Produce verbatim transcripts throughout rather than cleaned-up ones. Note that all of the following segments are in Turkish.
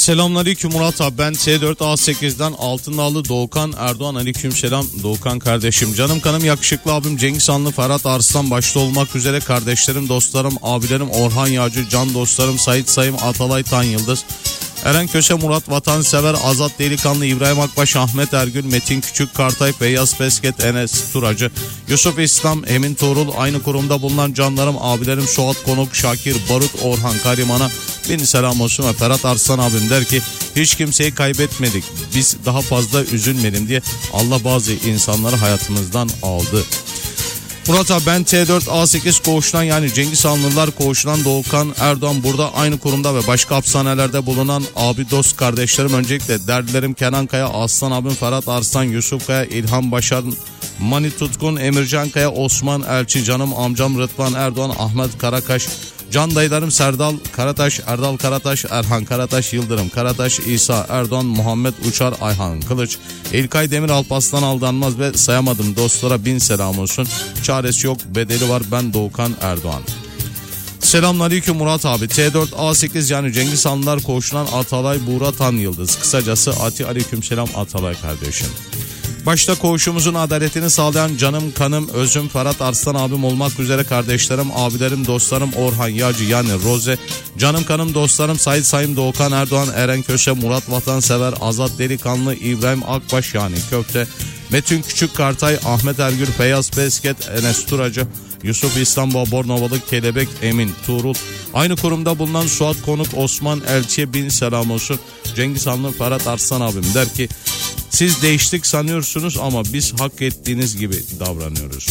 Selamünaleyküm Murat abi, ben T dört A sekizden Altındağlı Doğukan Erdoğan. Aleykümselam Doğukan kardeşim, canım kanım, yakışıklı abim Cengiz Hanlı, Ferhat Arslan başta olmak üzere kardeşlerim, dostlarım, abilerim, Orhan Yağcı, can dostlarım, Sait Sayım, Atalay Tan Yıldız, Eren Köse, Murat Vatansever, Azat Delikanlı, İbrahim Akbaş, Ahmet Ergül, Metin Küçük, Kartay, Feyyaz Pesket, Enes Turacı, Yusuf İslam, Emin Tuğrul, aynı kurumda bulunan canlarım, abilerim Suat Konuk, Şakir, Barut, Orhan Kariman'a bin selam olsun. Ve Ferhat Arslan abim der ki hiç kimseyi kaybetmedik, biz daha fazla üzülmedim diye Allah bazı insanları hayatımızdan aldı. Murat abi, ben T dört A sekiz koğuştan, yani Cengiz Hanlılar koğuşundan Doğukan Erdoğan. Burada aynı kurumda ve başka hapishanelerde bulunan abi, dost, kardeşlerim, öncelikle derdilerim Kenan Kaya, Aslan abim Ferhat Arslan, Yusuf Kaya, İlhan Başar, Mani Tutkun, Emircan Kaya, Osman Elçi, canım amcam Rıdvan Erdoğan, Ahmet Karakaş, can dayılarım Serdal Karataş, Erdal Karataş, Erhan Karataş, Yıldırım Karataş, İsa Erdoğan, Muhammed Uçar, Ayhan Kılıç, İlkay Demir, Alpaslan Aldanmaz ve sayamadım dostlara bin selam olsun. Çaresi yok, bedeli var, ben Doğukan Erdoğan. Selamünaleyküm Murat abi, T dört A sekiz yani Cengiz Hanlılar koğuşundan Atalay Buğra Tan Yıldız, kısacası Ati. Aleykümselam Atalay kardeşim. Başta koğuşumuzun adaletini sağlayan canım kanım özüm Ferhat Arslan abim olmak üzere kardeşlerim, abilerim, dostlarım, Orhan Yağcı yani Roze, canım kanım dostlarım Sait Sayım, Doğukan Erdoğan, Eren Köse, Murat Vatansever, Azat Delikanlı, İbrahim Akbaş yani Köfte, Metin Küçük, Kartay, Ahmet Ergül, Feyyaz Pesket, Enes Turacı, Yusuf İslam, Bornovalı, Kelebek, Emin Tuğrul, aynı kurumda bulunan Suat Konuk, Osman Elçi'ye bin selam olsun. Cengiz Hanlı, Ferhat Arslan abim der ki siz değiştik sanıyorsunuz ama biz hak ettiğiniz gibi davranıyoruz.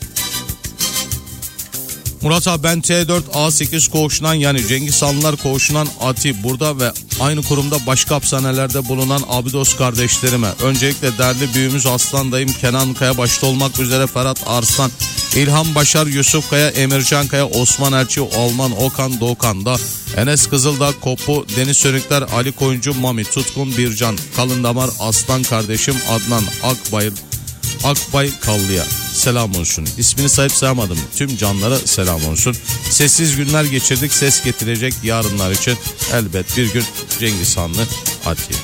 Murat abi, ben T dört A sekiz koğuşundan, yani Cengiz Hanlılar koğuşundan Ati. Burada ve aynı kurumda başka hapishanelerde bulunan abi, dost, kardeşlerime, öncelikle değerli büyüğümüz Aslan dayım Kenan Kaya başta olmak üzere Ferhat Arslan, İlhan Başar, Yusuf Kaya, Emircan Kaya, Osman Elçi, Alman Okan, Doğukan'da, Enes Kızıldağ, Kopu, Deniz Sönükler, Ali Koyuncu, Mami Tutkun, Bircan Kalındamar, Aslan kardeşim Adnan Akbayır, Akbay Kallı'ya selam olsun. İsmini sayıp sayamadım, tüm canlara selam olsun. Sessiz günler geçirdik, ses getirecek yarınlar için elbet bir gün. Cengiz Hanlı Ati.